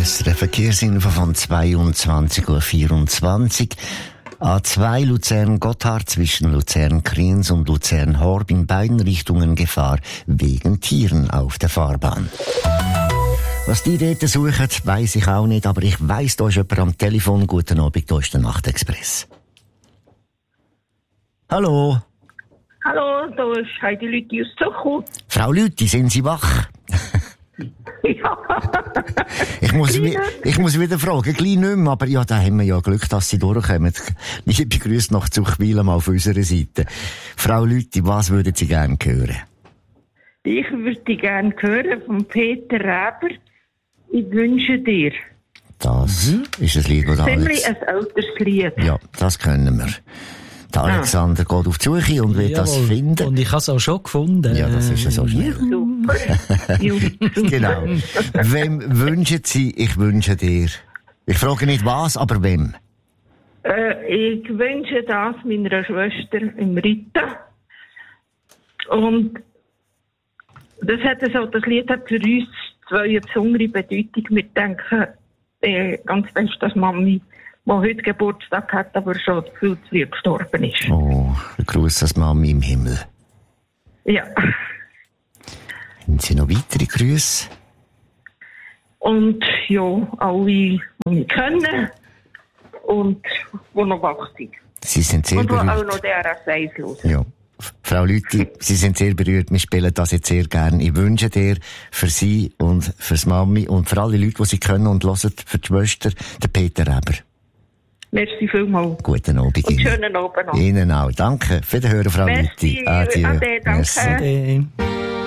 SRF Verkehrsinfo von 22:24 Uhr. A2 Luzern-Gotthard zwischen Luzern-Kriens und Luzern-Horb in beiden Richtungen Gefahr wegen Tieren auf der Fahrbahn. Was die dort suchen, weiss ich auch nicht, aber ich weiss, da ist jemand am Telefon. Guten Abend, da ist der Nachtexpress. Hallo. Hallo, da ist Heidi Lüthi aus Zuchel. Frau Lüthi, sind Sie wach? Ja. Ich muss wieder fragen, gleich nicht mehr, aber ja, da haben wir ja Glück, dass Sie durchkommen. Liebe Grüße nach Zuchwil auf unserer Seite. Frau Lüthi, was würden Sie gerne hören? Ich würde gerne hören von Peter Reber. Ich wünsche dir. Das ist ein Lied, das Ziemlich ein älteres Lied. Ja, das können wir. Der Alexander geht auf die Suche und will das finden. Und ich habe es auch schon gefunden. Ja, das ist ja so schnell. Super. Genau. Wem wünschen Sie, ich wünsche dir? Ich frage nicht was, aber wem? Ich wünsche das meiner Schwester im Rita. Und das Lied hat für uns zwei eine besondere Bedeutung. Wir denken ganz fest, dass Mami, die heute Geburtstag hat, aber schon viel zu früh gestorben ist. Oh, ein Gruß an Mami im Himmel. Ja. Haben Sie noch weitere Grüße? Und ja, alle, die wir kennen und die noch wach sind. Sie sind sehr berührt. Und die auch noch DRS1 hören. Ja. Frau Lüthi, Sie sind sehr berührt. Wir spielen das jetzt sehr gern. Ich wünsche dir für Sie und fürs Mami und für alle Leute, die Sie können und hören, für die Schwester, den Peter Reber. Merci vielmals. Guten Abend. Und schönen Abend noch. Ihnen auch. Danke. Für den Hören, Frau Lüthi. Merci. Ade, danke. Merci. Ade.